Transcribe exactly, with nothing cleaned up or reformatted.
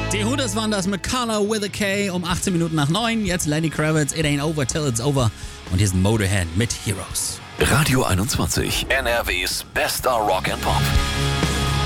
Die Hooters waren das mit Carla with a K um achtzehn Minuten nach neun. Jetzt Lenny Kravitz, It Ain't Over Till It's Over. Und hier sind Motorhead mit Heroes. Radio einundzwanzig, N R Ws bester Rock and Pop.